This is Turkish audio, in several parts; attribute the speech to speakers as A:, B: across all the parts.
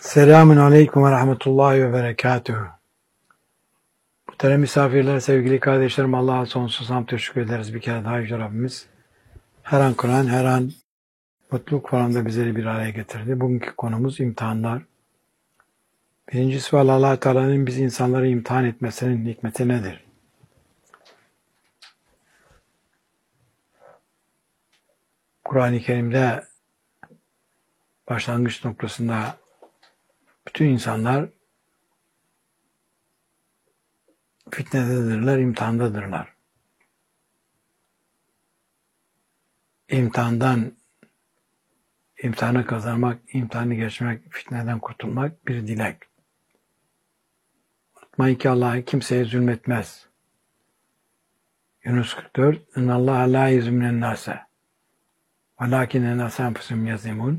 A: Selamun Aleyküm ve Rahmetullahi ve Berekatuhu. Muhterem misafirler, sevgili kardeşlerim, Allah'a sonsuz hamd teşekkür ederiz bir kere daha Yüce Rabbimiz. Her an Kur'an, her an mutluluk falan bizleri bir araya getirdi. Bugünkü konumuz imtihanlar. Birinci sual, Allah Teala'nın biz insanları imtihan etmesinin hikmeti nedir? Kur'an-ı Kerim'de başlangıç noktasında bütün insanlar fitnededirler, imtihandadırlar. İmtihanı kazanmak, imtihanı geçmek, fitneden kurtulmak bir dilek. Unutmayın ki Allah kimseye zulmetmez. Yunus 44 اِنَّ اللّٰهَ لَا يُزْمِنَ النَّاسَ وَلَاكِنَ النَّاسَ اَنْفُسُهُمْ يَظْلِمُونَ.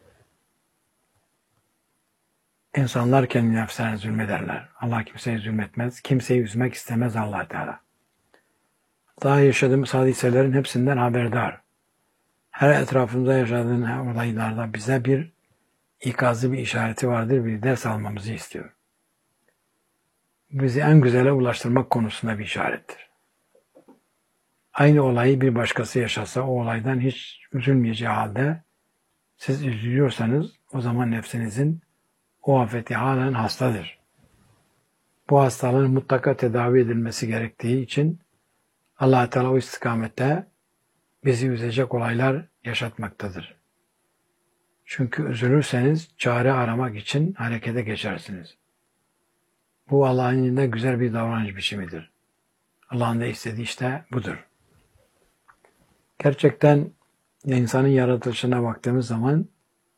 A: İnsanlar kendi nefslerine zulmederler. Allah kimseye zulmetmez. Kimseyi üzmek istemez Allah Teala. Daha yaşadığımız hadiselerin hepsinden haberdar. Her etrafımızda yaşadığın olaylarda bize bir ikazı, bir işareti vardır, bir ders almamızı istiyor. Bizi en güzele ulaştırmak konusunda bir işarettir. Aynı olayı bir başkası yaşasa o olaydan hiç üzülmeyeceği halde siz üzülüyorsanız o zaman nefsinizin o afeti halen hastadır. Bu hastalığın mutlaka tedavi edilmesi gerektiği için Allah Teala o istikamette bizi üzecek olaylar yaşatmaktadır. Çünkü üzülürseniz çare aramak için harekete geçersiniz. Bu Allah'ın indinde güzel bir davranış biçimidir. Allah'ın da istediği işte budur. Gerçekten insanın yaratılışına baktığımız zaman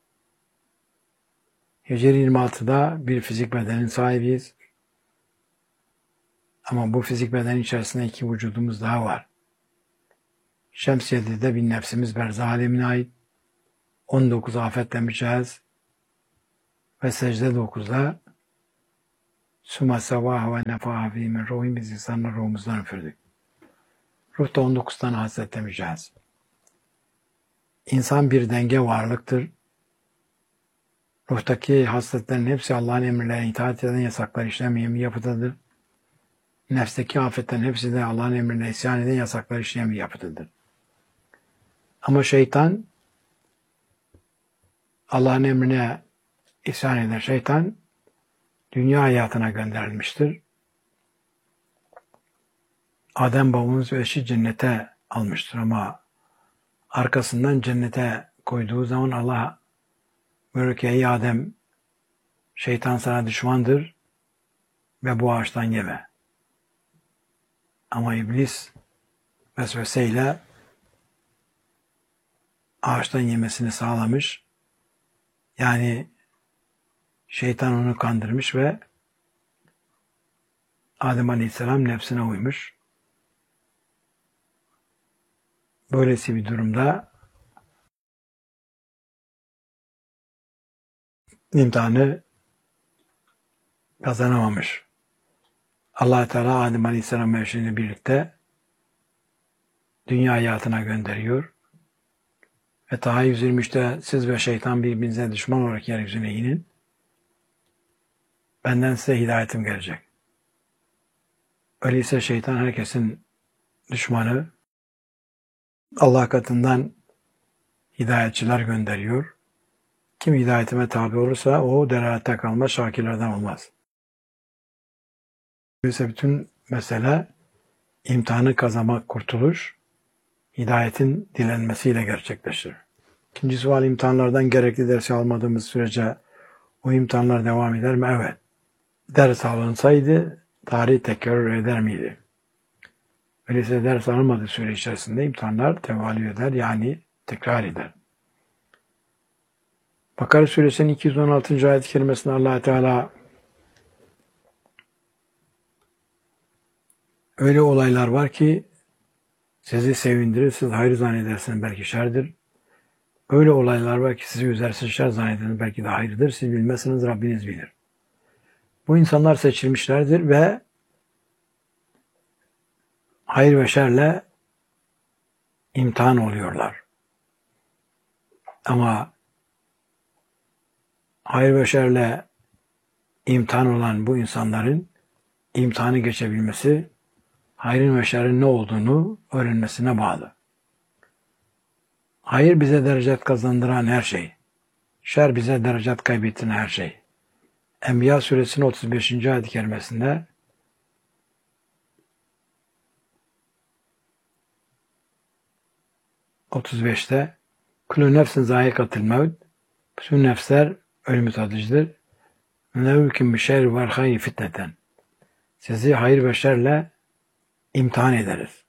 A: Hicri 26'da bir fizik bedenin sahibiyiz. Ama bu fizik bedenin içerisinde iki vücudumuz daha var. Şems 7'de bir nefsimiz berzah alemine ait. 19 afetle mücehhez. Ve secde 9'da Sümme sevâhu ve nefâhu fî min ruhî, biz insanları ruhumuzdan üfürdük. Ruh da 19 tane hasletle mücehhez. İnsan bir denge varlıktır. Ruhtaki hasletlerin hepsi Allah'ın emirlerine itaat eden, yasaklar işlemeyen bir yapıdadır. Nefsteki afetlerin hepsi de Allah'ın emrine isyan eden, yasaklar işleyen bir yapıdadır. Ama şeytan, Allah'ın emrine isyan eden şeytan, dünya hayatına gönderilmiştir. Adem babamız ve eşi cennete almıştır ama arkasından cennete koyduğu zaman Allah buyuruyor ki ey Adem, şeytan sana düşmandır ve bu ağaçtan yeme. Ama iblis vesveseyle ağaçtan yemesini sağlamış. Yani şeytan onu kandırmış ve Adem Aleyhisselam nefsine uymuş. Böylesi bir durumda imtihanı kazanamamış. Allah Teala Adem Aleyhisselam ve eşiyle birlikte dünya hayatına gönderiyor. Ve Taha 123'te siz ve şeytan birbirinize düşman olarak yeryüzüne inin. Benden size hidayetim gelecek. Öyleyse şeytan herkesin düşmanı. Allah katından hidayetçiler gönderiyor. Kim hidayetime tabi olursa o delalette kalmaz, şakirlerden olmaz. Öyleyse bütün mesele imtihanı kazanmak, kurtuluş, hidayetin dilenmesiyle gerçekleşir. İkinci sual, imtihanlardan gerekli dersi almadığımız sürece o imtihanlar devam eder mi? Evet. Ders alınsaydı tarih tekrar eder miydi? Öyleyse ders alınmadığı süre içerisinde imtihanlar tevalü eder, yani tekrar eder. Bakara suresinin 216. ayet-i kerimesinde Allah Teala öyle olaylar var ki sizi sevindirir, siz hayır zannedersiniz, belki şerdir. Öyle olaylar var ki sizi üzer, siz şer zannedersiniz, belki de hayırdır. Siz bilmezsiniz, Rabbiniz bilir. Bu insanlar seçilmişlerdir ve hayır ve şerle imtihan oluyorlar. Ama hayır ve şerle imtihan olan bu insanların imtihanı geçebilmesi, hayrın ve şerrin ne olduğunu öğrenmesine bağlı. Hayır bize derecet kazandıran her şey, şer bize derecet kaybettiren her şey. Enbiya suresinin 35. ayet-i kerimesinde 35'te kullu nefsin zâikatul mevt, bütün nefsler ölümü tadıcıdır. Nevküm bir şer var hayır fitneten. Sizi hayır ve şerle imtihan ederiz.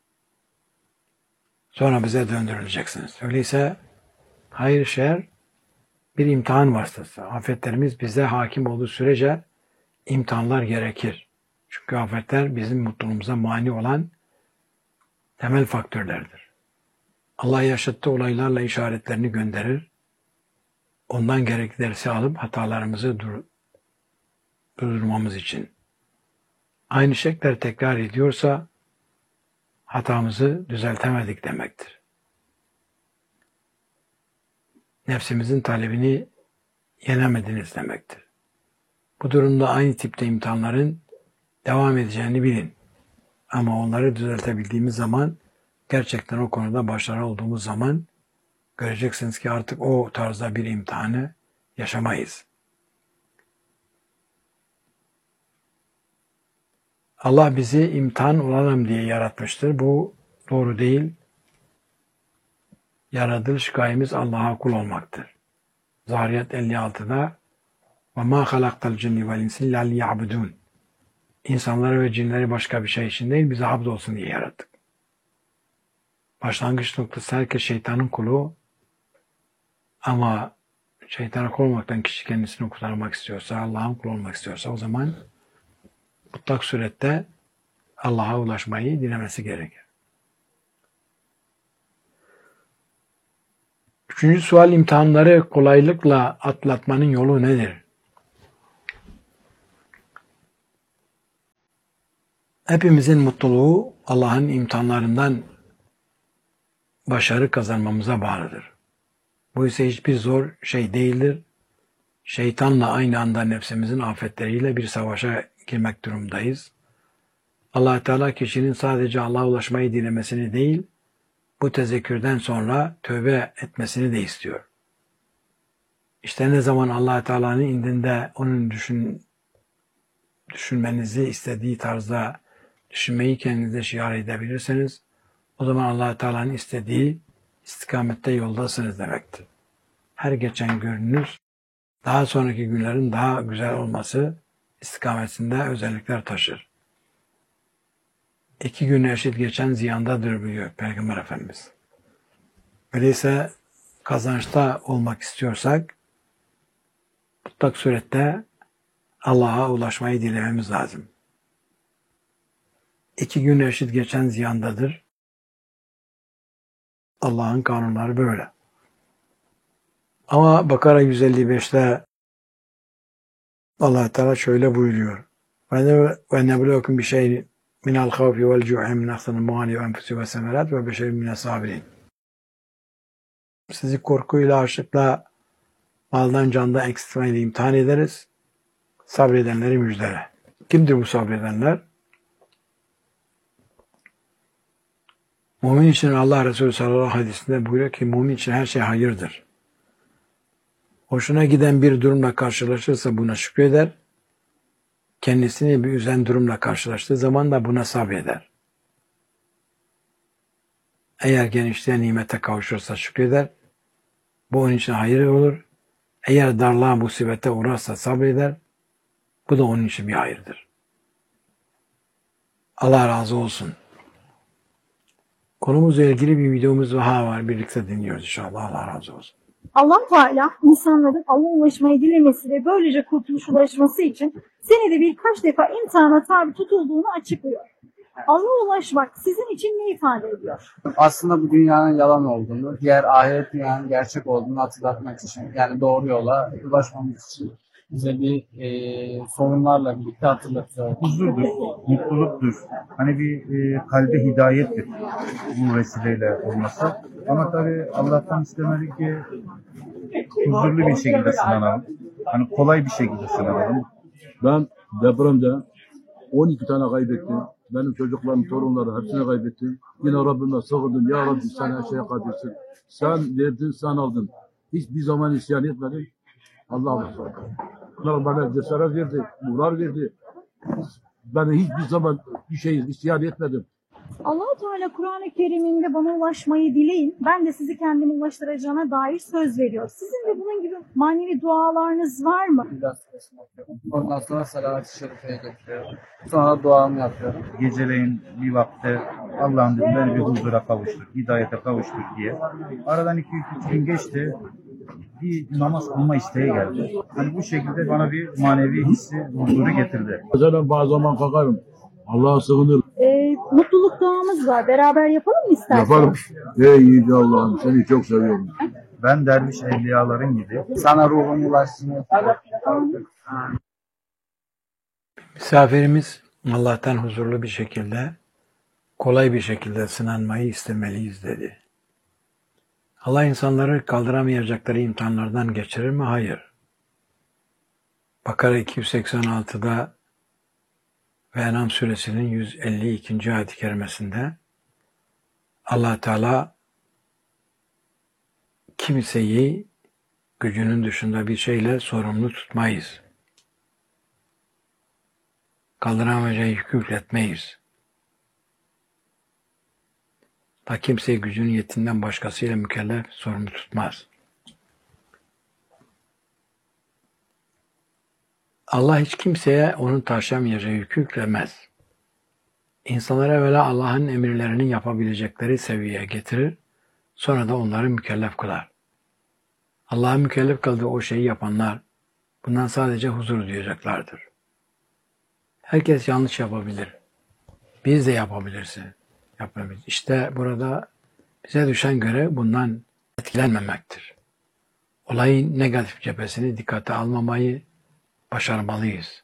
A: Sonra bize döndürüleceksiniz. Öyleyse hayır şer bir imtihan vasıtası. Afetlerimiz bize hakim olduğu sürece imtihanlar gerekir. Çünkü afetler bizim mutluluğumuza mani olan temel faktörlerdir. Allah yaşattığı olaylarla işaretlerini gönderir. Ondan gerekli dersi alıp hatalarımızı durdurmamız için. Aynı şekler tekrar ediyorsa hatamızı düzeltemedik demektir. Nefsimizin talebini yenemediniz demektir. Bu durumda aynı tipte imtihanların devam edeceğini bilin. Ama onları düzeltebildiğimiz zaman, gerçekten o konuda başarılı olduğumuz zaman göreceksiniz ki artık o tarzda bir imtihanı yaşamayız. Allah bizi imtihan olalım diye yaratmıştır. Bu doğru değil. Yaratılış gayemiz Allah'a kul olmaktır. Zariyat 56'da وَمَا خَلَقْتَ الْجِنِّ وَالْاِنْسِ اِلَّا لِيَعْبُدُونَ İnsanları ve cinleri başka bir şey için değil, bize abd olsun diye yarattık. Başlangıç noktası herkes şeytanın kulu, ama şeytana kul olmaktan kişi kendisini kurtarmak istiyorsa, Allah'ın kulu olmak istiyorsa o zaman mutlak surette Allah'a ulaşmayı dilemesi gerekir. Üçüncü sual, imtihanları kolaylıkla atlatmanın yolu nedir? Hepimizin mutluluğu Allah'ın imtihanlarından başarı kazanmamıza bağlıdır. Bu ise hiçbir zor şey değildir. Şeytanla aynı anda nefsimizin afetleriyle bir savaşa girmek durumdayız. Allah Teala kişinin sadece Allah'a ulaşmayı dilemesini değil, bu tezekkürden sonra tövbe etmesini de istiyor. İşte ne zaman Allah Teala'nın indinde onun düşünmenizi istediği tarzda düşünmeyi kendinize şiar edebilirseniz, o zaman Allah Teala'nın istediği istikamette yoldasınız demektir. Her geçen gününüz daha sonraki günlerin daha güzel olması istikametinde özellikler taşır. 2 gün eşit geçen ziyandadır buyuruyor Peygamber Efendimiz. Öyleyse kazançta olmak istiyorsak mutlak surette Allah'a ulaşmayı dilememiz lazım. 2 gün eşit geçen ziyandadır. Allah'ın kanunları böyle. Ama Bakara 155'te Allah Teala şöyle buyuruyor. Ve nebluvekum bi şey'in minel havfi vel cu'i min nafsinin muhani ve enfusi ve semerat ve beşerin mine sabirin. Sizi korkuyla, açlıkla, maldan candan eksiltmeyle imtihan ederiz. Sabredenleri müjdele. Kimdir bu sabredenler? Mümin için Allah Resulü sallallahu aleyhi ve hadisinde buyuruyor ki mümin için her şey hayırdır. Hoşuna giden bir durumla karşılaşırsa buna şükreder. Kendisini bir üzen durumla karşılaştığı zaman da buna sabreder. Eğer genişliğe nimete kavuşursa şükreder. Bu onun için hayır olur. Eğer darlığa musibete uğrarsa sabreder. Bu da onun için bir hayırdır. Allah razı olsun. Konumuzla ilgili bir videomuz daha var. Birlikte dinliyoruz inşallah. Allah razı olsun.
B: Allah Teala insanların Allah'a ulaşmayı dilemesi ve böylece kurtuluş ulaşması için senede birkaç defa imtihana tabi tutulduğunu açıklıyor. Allah'a ulaşmak sizin için ne ifade ediyor?
C: Aslında bu dünyanın yalan olduğunu, diğer ahiret dünyanın gerçek olduğunu hatırlatmak için, yani doğru yola ulaşmamız için bize bir sorunlarla birlikte hatırlatıyor.
D: Huzurdur, mutluluktur. Hani bir kalbe hidayettir bu vesileyle olması. Ama tabii Allah'tan istemedik ki huzurlu bir şekilde sınanalım. Hani kolay bir şekilde sınanalım.
E: Ben depremde 12 tane kaybettim. Benim çocuklarım, torunları hepsini kaybettim. Yine Rabbime sığındım. Ya Rabbi sen her şeye kadirsin. Sen verdin, sen aldın. Hiçbir zaman isyan etmedim. Allah'a emanet. Allah bana cesaret verdi, murar verdi. Ben hiçbir zaman bir şey isyan etmedim.
B: Allah-u Teala Kur'an-ı Kerim'inde bana ulaşmayı dileyin. Ben de sizi kendime ulaştıracağına dair söz veriyor. Sizin de bunun gibi manevi dualarınız var mı?
C: İhlas Suresini okuyorum. Ondan sonra Salavat-ı Şerife'ye getiriyorum. Sonra duamı yapıyorum.
D: Geceleyin bir vakte Allah'ım dedim beni bir huzura kavuştur, hidayete kavuştur diye. Aradan 2-3 gün geçti. Bir namaz kılma isteği geldi. Hani bu şekilde bana bir manevi hissi, huzuru getirdi.
E: Mesela bazı zaman kalkarım. Allah'a sığınırım.
B: Mutluluk duamız var. Beraber yapalım mı isterseniz?
E: Yaparım. Ey yüce Allah'ım seni çok seviyorum.
D: Ben derviş evliyaların gibi
C: Sana ruhun ulaşsın.
A: Misafirimiz Allah'tan huzurlu bir şekilde, kolay bir şekilde sınanmayı istemeliyiz dedi. Allah insanları kaldıramayacakları imtihanlardan geçirir mi? Hayır. Bakara 286'da ve En'am suresinin 152. ayet-i kerimesinde Allah Teala kimseyi gücünün dışında bir şeyle sorumlu tutmayız. Kaldıramayacağı yükü yükletmeyiz. Ta kimseyi gücünün yetinden başkasıyla mükellef sorumlu tutmaz. Allah hiç kimseye onun taşıyamayacağı yükü yüklemez. İnsanlara evvela Allah'ın emirlerinin yapabilecekleri seviyeye getirir, sonra da onları mükellef kılar. Allah'ın mükellef kıldığı o şeyi yapanlar, bundan sadece huzur duyacaklardır. Herkes yanlış yapabilir. Biz de yapabiliriz. İşte burada bize düşen görev bundan etkilenmemektir. Olayın negatif cephesini dikkate almamayı başarmalıyız.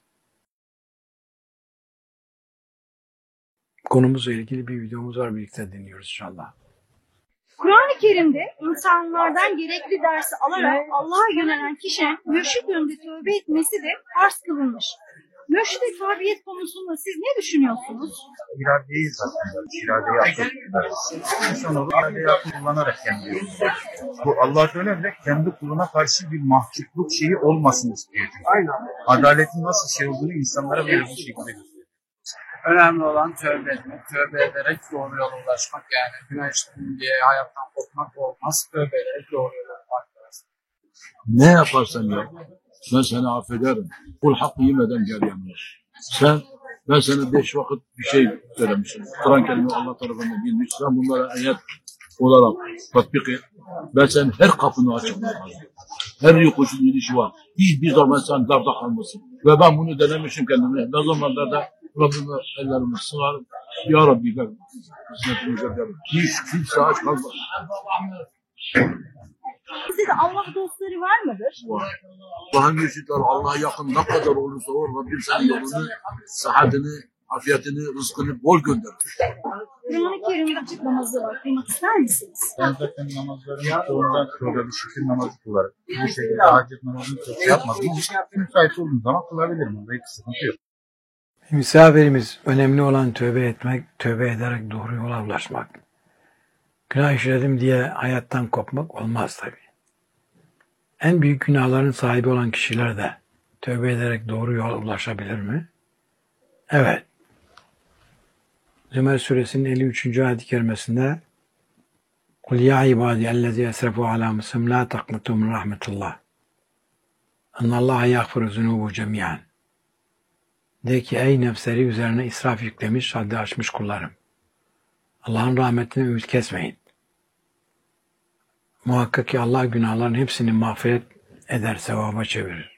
A: Konumuzla ilgili bir videomuz var, birlikte dinliyoruz inşallah.
B: Kur'an-ı Kerim'de insanlardan gerekli dersi alarak Allah'a yönelen kişinin mürşid önünde tövbe etmesi de farz kılınmış. Mürşide tabiyet konusunda siz ne düşünüyorsunuz?
D: iradeyiz aslında. İradeyi akıl. İnsan olur, iradeyi akıl kullanarak kendini. Bu Allah Teala bile kendi kuluna karşı bir mahcupluk şeyi olmasın istiyor. Aynen. Adaletin nasıl şey olduğunu insanlara böyle bu şekilde gösteriyor.
C: Önemli olan tövbe etmek. Tövbe ederek doğru yola ulaşmak. Yani günah işledim diye hayattan kopmak olmaz. Tövbe ederek doğru yola ulaşmak lazım.
E: Ne yaparsan yap, ben seni affederim. Kul hakkı yemeden gel yanıma. Ben sana 5 vakit bir şey söylemişim. Kur'an kelime Allah tarafından bilmiş. Sen bunlara ayet olarak tatbik et. Ben senin her kapını açıklayayım. Her yokuşun gidişi var. Hiçbir zaman sen darda kalmasın. Ve ben bunu denemişim kendime. Ne zamanlarda Rabbime ellerimi sığarım. Ya Rabbi ben hizmetini ederim. Hiç kimse aç kalmaz.
B: Sizde de Allah dostları var mıdır?
E: Allah'ın mürşitleri Allah'a yakın ne kadar olursa o Rabbim senin yolunu, sıhhatini, afiyetini, rızkını bol gönderir.
B: Kur'an-ı Kerim'de açık namazı var. Kıymak ister misiniz?
D: Ben zaten namazlarımın çoğundan sonra bir şükür namazı kılarım. Bu şekilde hacet namazını çok yapmadım ama müsait olduğum zaman kılabilirim. Onda hiç sıkıntı yok.
A: Misafirimiz, önemli olan tövbe etmek, tövbe ederek doğru yola ulaşmak. Günah işledim diye hayattan kopmak olmaz tabii. En büyük günahların sahibi olan kişiler de tövbe ederek doğru yola ulaşabilir mi? Evet. Zümer suresinin 53. ayet-i kerimesinde "Kul ya ibadi ellezî esrefu alâ muslim la taknatû min rahmetullah. Ennallâhe yagfiru zunûbu cemî'an." De ki ey nefsleri üzerine israf yüklemiş, haddi aşmış kullarım. Allah'ın rahmetine ümit kesmeyin. Muhakkak ki Allah günahların hepsini mağfiret eder, sevaba çevirir.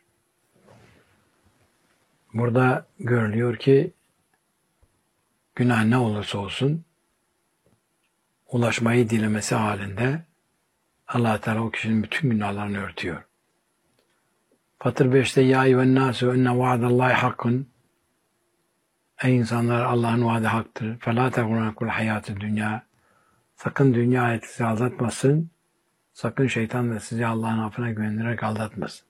A: Burada görülüyor ki günah ne olursa olsun ulaşmayı dilemesi halinde Allah Teala o kişinin bütün günahlarını örtüyor. Fatır 5'te ya eyyühennâsü enne vaadallahi hakkun. Ey insanlar, Allah'ın vaadi haktır. فَلَا تَغُرَنَكُ الْحَيَاتِ dünya. Sakın dünya hayatı sizi aldatmasın. Sakın şeytan da sizi Allah'ın affına güvenerek aldatmasın.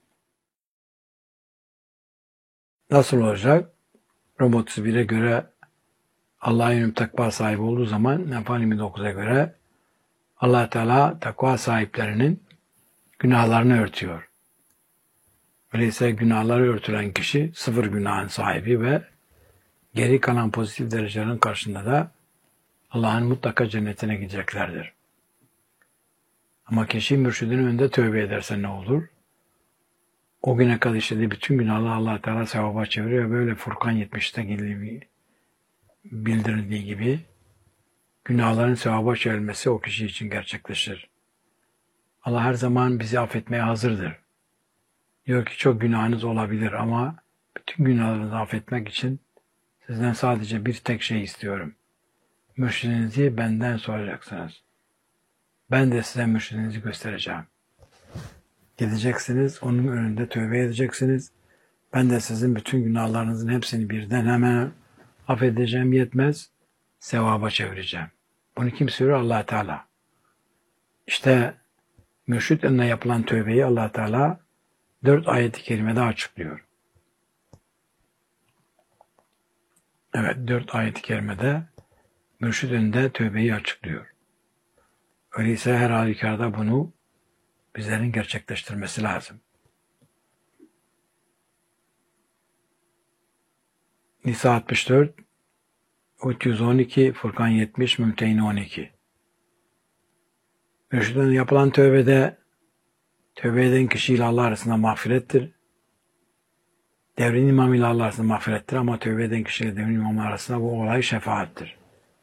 A: Nasıl olacak? Rum 31'e göre Allah'a yönelik takva sahibi olduğu zaman Nefal 29'a göre Allah Teala takva sahiplerinin günahlarını örtüyor. Öyleyse günahları örtülen kişi sıfır günahın sahibi ve geri kalan pozitif derecelerin karşısında da Allah'ın mutlaka cennetine gideceklerdir. Ama kişi mürşidinin önünde tövbe ederse ne olur? O güne kadar işlediği bütün günahları Allah Teala sevaba çeviriyor. Böyle Furkan 70'te bildirildiği gibi günahların sevaba çevrilmesi o kişi için gerçekleşir. Allah her zaman bizi affetmeye hazırdır. Diyor ki çok günahınız olabilir ama bütün günahlarınızı affetmek için sizden sadece bir tek şey istiyorum. Mürşidinizi benden soracaksınız. Ben de size mürşidinizi göstereceğim. Gideceksiniz, onun önünde tövbe edeceksiniz. Ben de sizin bütün günahlarınızın hepsini birden hemen affedeceğim yetmez, sevaba çevireceğim. Bunu kim söylüyor? Allah Teala. İşte mürşid önüne yapılan tövbeyi Allah Teala 4 ayet-i kerimede açıklıyor. Evet, 4 ayet-i kerimede mürşid önünde tövbeyi açıklıyor. Öyleyse her halükarda bunu bizlerin gerçekleştirmesi lazım. Nisa 64, Hud 112, Furkan 70, Mümtehine 12. Mürşidin yapılan tövbe eden kişiyle Allah arasında mağfirettir. Devrin imamı ile Allah arasında mağfirettir ama tövbe eden kişiyle devrin imamı arasında bu olay şefaattir.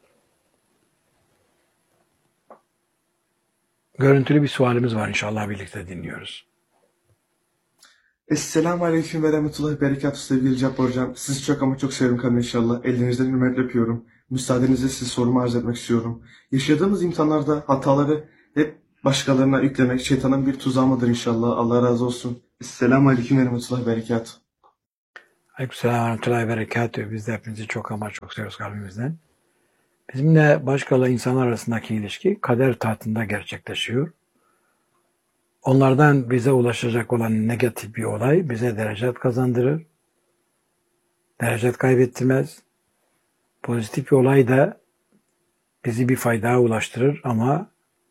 A: Görüntülü bir sualimiz var, inşallah birlikte dinliyoruz.
F: Esselamu Aleyküm ve Rahmetullahi Berekatuhu sevgili Cabbar Hocam. Sizi çok ama çok seviyorum kanım inşallah. Elinizden hürmetle öpüyorum. Müsaadenizle size sorumu arz etmek istiyorum. Yaşadığımız imtihanlarda hataları hep başkalarına yüklemek şeytanın bir tuzağı mıdır inşallah? Allah razı olsun. Esselamu Aleyküm ve Rahmetullahi Berekatuhu.
A: Aleykümselam ve Rahmetullahi Berekatuhu. Biz de hepinizi çok ama çok seviyoruz kalbimizden. Bizimle başkaları insanlar arasındaki ilişki kader tahtında gerçekleşiyor. Onlardan bize ulaşacak olan negatif bir olay bize derecet kazandırır. Derecet kaybettirmez. Pozitif bir olay da bizi bir faydaya ulaştırır ama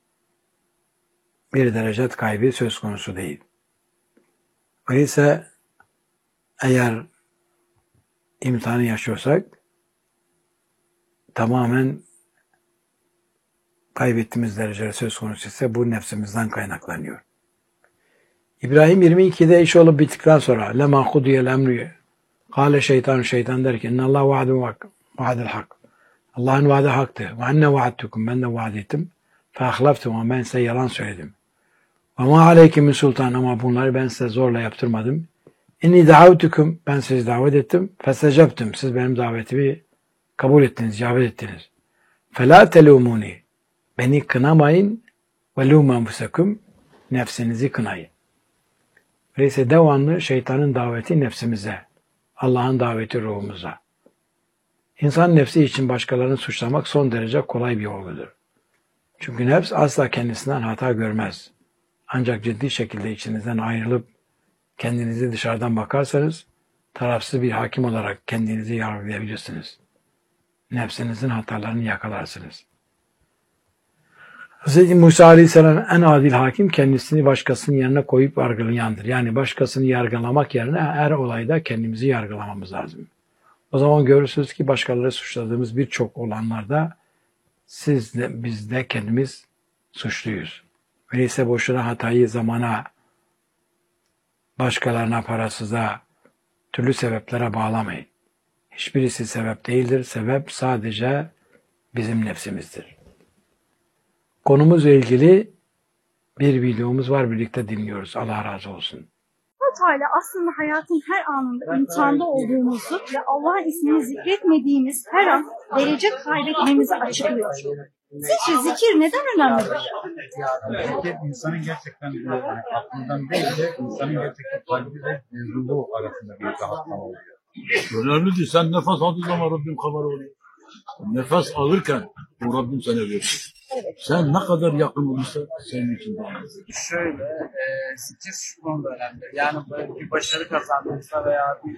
A: bir derecet kaybı söz konusu değil. Öyleyse eğer imtihanı yaşıyorsak tamamen kaybettiğimiz dereceler söz konusu ise bu nefsimizden kaynaklanıyor. İbrahim 22'de iş olup bittikten sonra lema kudiyel emri kâle şeytan der ki innallâhu vaadel hak. Allah'ın vaadi haktı. Ve enne vaadtukum, ben de vaad ettim. Fe ahlaftum, ama ben size yalan söyledim. Ve ma aleyke min sultan, ama bunları ben size zorla yaptırmadım. İnni davtukum, ben sizi davet ettim. Fesecebtum, siz benim davetimi kabul ettiniz, icabet ettiniz. Fela telumuni, beni kınamayın. Ve lumu enfusekum, nefsinizi kınayın. Öyleyse devamlı şeytanın daveti nefsimize, Allah'ın daveti ruhumuza. İnsan nefsi için başkalarını suçlamak son derece kolay bir olgudur. Çünkü nefs asla kendisinden hata görmez. Ancak ciddi şekilde içinizden ayrılıp kendinizi dışarıdan bakarsanız tarafsız bir hakim olarak kendinizi yargılayabilirsiniz. Nefsinizin hatalarını yakalarsınız. Hz. Musa Aleyhisselam en adil hakim kendisini başkasının yerine koyup yargılayandır. Yani başkasını yargılamak yerine her olayda kendimizi yargılamamız lazım. O zaman görürsünüz ki başkaları suçladığımız birçok olanlarda biz de kendimiz suçluyuz. Öyleyse boşuna hatayı zamana, başkalarına, parasıza, türlü sebeplere bağlamayın. Hiçbirisi sebep değildir. Sebep sadece bizim nefsimizdir. Konumuzla ilgili bir videomuz var. Birlikte dinliyoruz. Allah razı olsun.
B: Allah Teala aslında hayatın her anında imtihanda olduğumuzu ve Allah'ın ismini zikretmediğimiz her an derece kaybetmemizi açıklıyor. Sizce zikir neden önemlidir?
D: Zikir insanın gerçekten aklından değil de insanın gerçekten kalbi ve ruhu arasında bir rahatlama oluyor.
E: Önemli değil. Sen nefes aldığın zaman Rabbim kabar oluyor. Nefes alırken o Rabbim sana verir. Sen ne kadar yakın olursa senin için daha iyi.
C: Şöyle, zikir şu konuda önemli. Yani böyle bir başarı kazandığınızda veya bir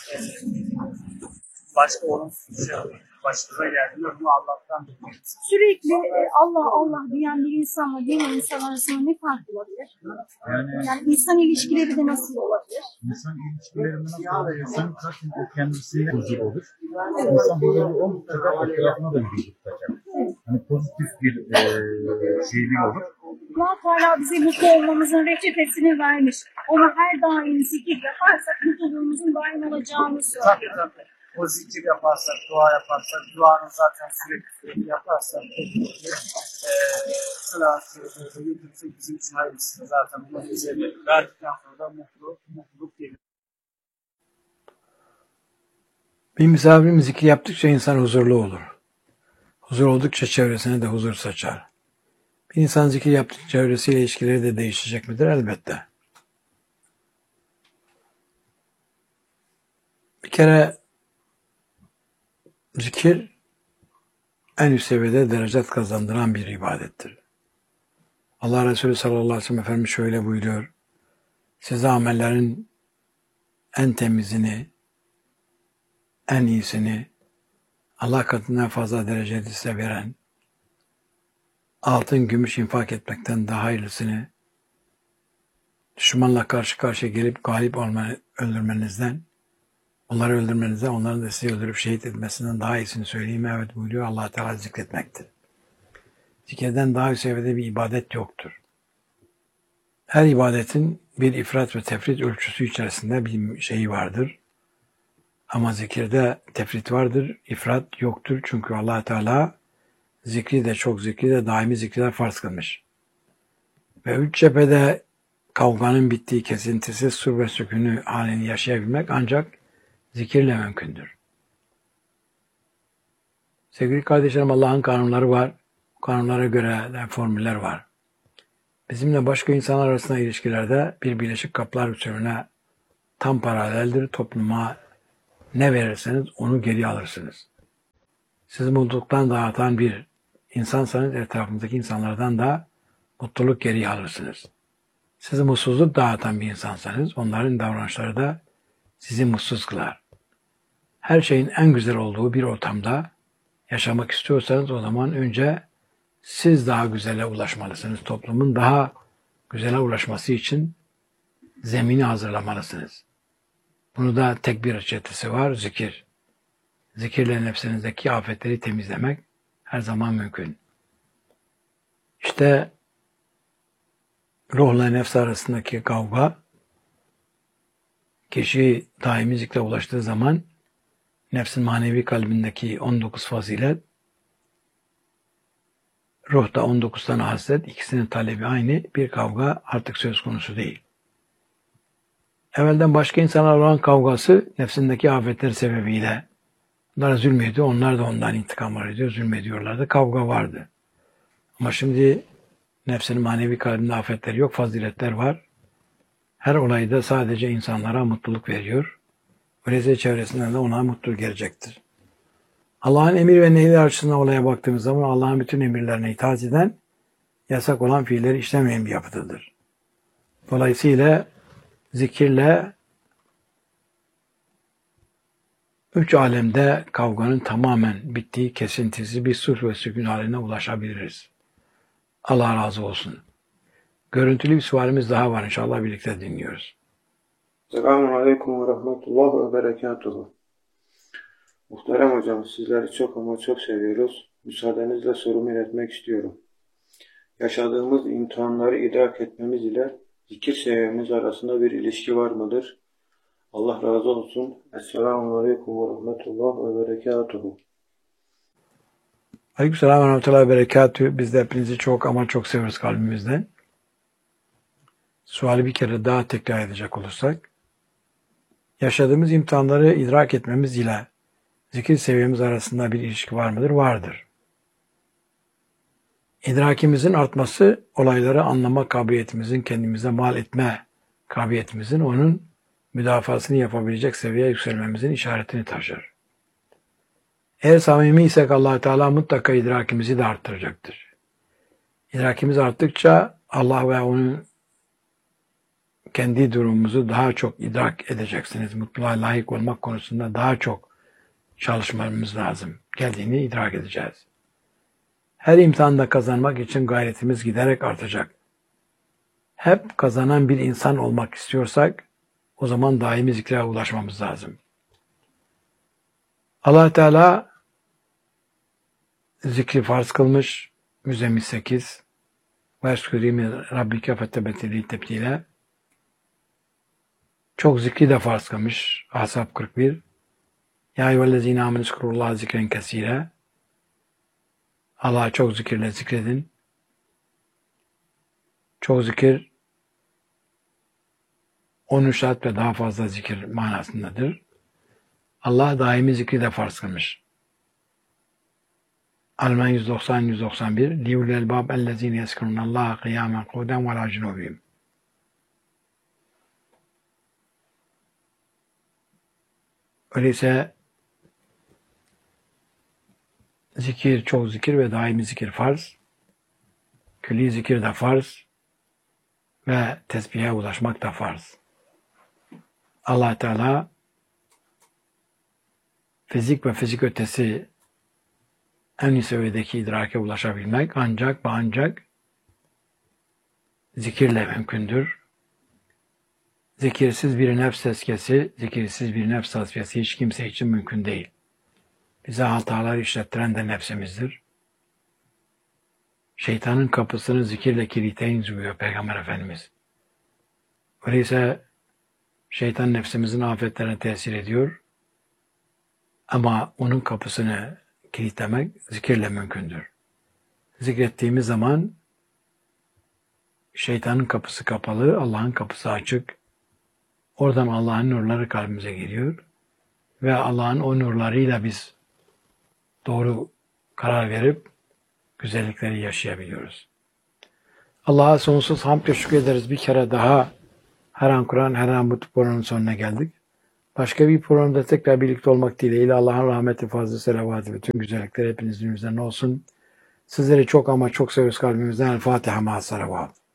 C: başka olumsuz bir şey başınıza geldiğinde bunu Allah'tan bilmeniz.
B: Sürekli Allah Allah diyen bir insanla diğer insan arasında ne fark olabilir? Yani insan ilişkileri de nasıl olabilir?
D: İnsan ilişkilerinde nasıl insan zaten o kendisine huzur olur. İnsan huzuru olmadıkça etrafına da bir huzur tutacak. Hani pozitif bir şeyliği olur.
B: Allah Teala bize mutlu olmamızın reçetesini vermiş. Ona her daim zikir yaparsak mutluluğumuzun daim olacağını söylüyor.
C: Tabii. O zikir yaparsak, dua yaparsak, duanın zaten sürekli yaparsak, sıra götürsek bizim için hayırlısı zaten bunu bize verdikten sonra da mutluluk gelir.
A: Bir misafirimiz zikir yaptıkça insan huzurlu olur. Huzur oldukça çevresine de huzur saçar. Bir insan zikir yaptıkça çevresiyle ilişkileri de değişecek midir? Elbette. Bir kere zikir en üst seviyede derecat kazandıran bir ibadettir. Allah Resulü sallallahu aleyhi ve sellem Efendimiz şöyle buyuruyor. Size amellerin en temizini, en iyisini, Allah katından fazla derecede size veren, altın, gümüş infak etmekten daha hayırlısını, düşmanla karşı karşıya gelip galip öldürmenizden, onları öldürmenizden, onların da sizi öldürüp şehit etmesinden daha iyisini söyleyeyim. Evet buyuruyor Allah Teala zikretmektir. Zikirden daha üst seviyede bir ibadet yoktur. Her ibadetin bir ifrat ve tefrit ölçüsü içerisinde bir şeyi vardır. Ama zikirde tefrit vardır, ifrat yoktur. Çünkü Allah Teala zikri de çok zikri de daimi zikirler farz kılmış. Ve üç cephede kavganın bittiği kesintisiz sur ve sükûnü halini yaşayabilmek ancak zikirle mümkündür. Sevgili kardeşlerim, Allah'ın kanunları var. Bu kanunlara göre de formüller var. Bizimle başka insanlar arasında ilişkilerde bir Birleşik Kapılar usulüne tam paraleldir. Topluma ne verirseniz onu geri alırsınız. Sizi mutluluktan dağıtan bir insansanız etrafınızdaki insanlardan da mutluluk geri alırsınız. Sizi mutsuzluk dağıtan bir insansanız onların davranışları da sizi mutsuz kılar. Her şeyin en güzel olduğu bir ortamda yaşamak istiyorsanız o zaman önce siz daha güzele ulaşmalısınız. Toplumun daha güzele ulaşması için zemini hazırlamalısınız. Bunu da tek bir reçetesi var, zikir. Zikirle nefsinizdeki afetleri temizlemek her zaman mümkün. İşte ruhla nefs arasındaki kavga, kişi daimi zikre ulaştığı zaman nefsin manevi kalbindeki 19 fazilet, ruhta 19 tane hasret, ikisinin talebi aynı, bir kavga artık söz konusu değil. Evvelden başka insanlar olan kavgası nefsindeki afetler sebebiyle onlara zulmediyor, onlar da ondan intikam arıyor, zulmediyorlardı, kavga vardı. Ama şimdi nefsinin manevi kalbinde afetler yok, faziletler var. Her olayda sadece insanlara mutluluk veriyor. Öyleyse çevresinden de ona mutluluk gelecektir. Allah'ın emir ve nehirleri açısından olaya baktığımız zaman Allah'ın bütün emirlerine itaat eden, yasak olan fiilleri işlemeyen bir yapıdadır. Dolayısıyla zikirle üç alemde kavganın tamamen bittiği kesintisiz bir sulh ve sükun haline ulaşabiliriz. Allah razı olsun. Görüntülü bir sualimiz daha var, inşallah birlikte dinliyoruz.
G: Selamun Aleyküm ve Rahmetullah ve Berekatuhu. Muhterem hocam, sizleri çok ama çok seviyoruz. Müsaadenizle sorumu iletmek istiyorum. Yaşadığımız imtihanları idrak etmemiz ile zikir seviyemiz arasında bir ilişki var mıdır? Allah razı olsun. Esselamun Aleyküm ve Rahmetullah ve Berekatuhu.
A: Aleykümselam ve Rahmetullah ve Berekatuhu. Biz de hepinizi çok ama çok seviyoruz kalbimizden. Suali bir kere daha tekrar edecek olursak, yaşadığımız imtihanları idrak etmemiz ile zikir seviyemiz arasında bir ilişki var mıdır? Vardır. İdrakimizin artması, olayları anlama kabiliyetimizin, kendimize mal etme kabiliyetimizin, onun müdafasını yapabilecek seviyeye yükselmemizin işaretini taşır. Eğer samimiysek Allah Teala mutlaka idrakimizi de arttıracaktır. İdrakimiz arttıkça Allah ve onun kendi durumumuzu daha çok idrak edeceksiniz. Mutluluğa layık olmak konusunda daha çok çalışmamız lazım. Geldiğini idrak edeceğiz. Her imtihanda kazanmak için gayretimiz giderek artacak. Hep kazanan bir insan olmak istiyorsak o zaman daimi zikre ulaşmamız lazım. Allah Teala zikri farz kılmış. Müzzemmil 8 ve eskürîmi rabbike fettebetili tebdile. Çok zikri de farz kılmış. Ahzab 41. Ya eyyühellezîne âmenû zikrullâhe zikren kesîre. Allah'a çok zikirle zikredin. Çok zikir 13 saat ve daha fazla zikir manasındadır. Allah daimi zikri de farz kılmış. Alman 190-191 Liul elbab ellezîne yezkurûnallâhe kıyâmen kûden ve alâ cunûbihim. Öyleyse zikir, çok zikir ve daimi zikir farz. Külli zikir de farz. Ve tesbihe ulaşmak da farz. Allah Teala fizik ve fizik ötesi en iyi seviyedeki idrake ulaşabilmek ancak ve ancak zikirle mümkündür. Zikirsiz bir nefs tezkiyesi, zikirsiz bir nefs tasfiyesi hiç kimse için mümkün değil. Bize hatalar işlettiren de nefsimizdir. Şeytanın kapısını zikirle kilitleyin diyor Peygamber Efendimiz. Öyleyse şeytan nefsimizin afetlerine tesir ediyor. Ama onun kapısını kilitlemek zikirle mümkündür. Zikrettiğimiz zaman şeytanın kapısı kapalı, Allah'ın kapısı açık. Oradan Allah'ın nurları kalbimize geliyor. Ve Allah'ın o nurlarıyla biz doğru karar verip güzellikleri yaşayabiliyoruz. Allah'a sonsuz hamd ve şükrederiz. Bir kere daha her an Kur'an, her an bu programın sonuna geldik. Başka bir programda tekrar birlikte olmak dileğiyle Allah'ın rahmeti, fazla selavatı ve tüm güzellikleri hepinizin üzerine olsun. Sizleri çok ama çok seviyoruz kalbimizden. El Fatiha ma'as salavat.